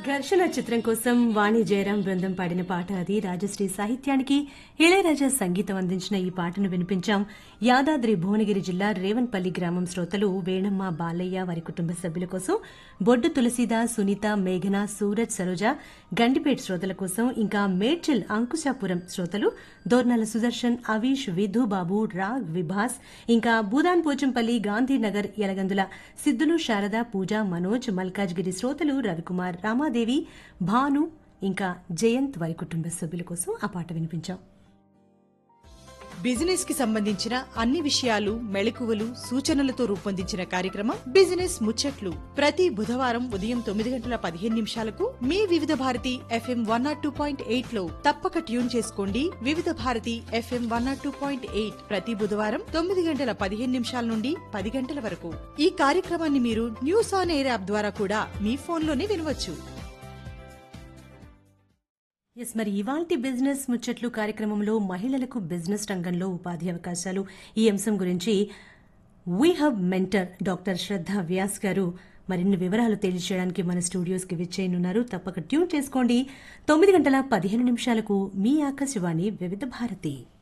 ఘర్షణ చిత్రం కోసం వాణి జయరాం బృందం పాడిన పాట అది. రాజశ్రీ సాహిత్యానికి ఇళయరాజా సంగీతం అందించిన ఈ పాటను వినిపించాం. యాదాద్రి భువనగిరి జిల్లా రేవన్పల్లి గ్రామం శ్రోతలు వేణమ్మ, బాలయ్య, వారి కుటుంబ సభ్యుల కోసం, బొడ్డు తులసీదాస్, సునీత, మేఘన, సూరజ్, సరోజ, గండిపేట్ శ్రోతల కోసం, ఇంకా మేడ్చల్ అంకుశాపురం శ్రోతలు దోర్నాల సుదర్శన్, అవీష్, విధు బాబు, రాగ్, విభాస్, ఇంకా భూదాన్ పోచంపల్లి, గాంధీనగర్, యలగందుల సిద్దులు, శారద, పూజ, మనోజ్, మల్కాజ్గిరి శ్రోతలు రవికుమార్, రామాదేవి, భాను, ఇంకా జయంత్, వారి కుటుంబ సభ్యుల కోసం ఆ పాట వినిపించాం. బిజినెస్ కి సంబంధించిన అన్ని విషయాలు, మెళకువలు, సూచనలతో రూపొందించిన కార్యక్రమం బిజినెస్ ముచ్చట్లు. ప్రతి బుధవారం ఉదయం 9:15 మీ వివిధ భారతి FM 102.8 లో తప్పక ట్యూన్ చేసుకోండి. వివిధ భారతి FM 102.8 ప్రతి బుధవారం 9:15 నుండి 10 గంటల వరకు. ఈ కార్యక్రమాన్ని మీరు న్యూస్ ఆన్ ఎయిర్ యాప్ ద్వారా కూడా మీ ఫోన్లోనే వినవచ్చు. మరి ఇవాల్టి బిజినెస్ ముచ్చట్లు కార్యక్రమంలో మహిళలకు బిజినెస్ రంగంలో ఉపాధి అవకాశాలు, ఈ అంశం గురించి వీ హబ్ మెంటర్ డాక్టర్ శ్రద్ధ వ్యాస్ గారు మరిన్ని వివరాలు తెలియజేయడానికి మన స్టూడియోస్కి విచ్చేయనున్నారు. తప్పక ట్యూన్ చేసుకోండి. 9:15 మీ ఆకాశవాణి వివిధ భారతి.